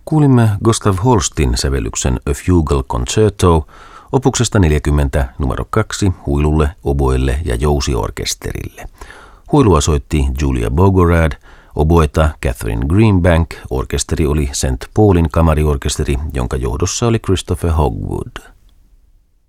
Kuulimme Gustav Holstin sävellyksen A Fugal Concerto opuksesta 40 numero 2 huilulle, oboelle ja jousiorkesterille. Huilua soitti Julia Bogorad, oboeta Catherine Greenbank, orkesteri oli St. Paulin kamariorkesteri, jonka johdossa oli Christopher Hogwood.